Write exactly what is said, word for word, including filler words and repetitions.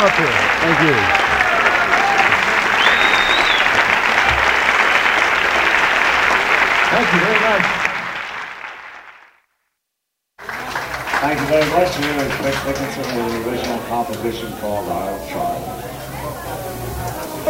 up here. Thank you. Thank you very much. Thank you very much. Here is Rick Dickinson with the original composition called I'll Try.